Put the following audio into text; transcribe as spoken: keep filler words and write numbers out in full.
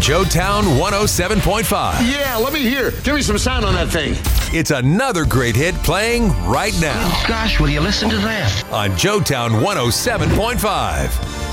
Joetown one oh seven point five. Yeah, let me hear. Give me some sound on that thing. It's another great hit playing right now. Gosh, will you listen to that? On Joetown one oh seven point five.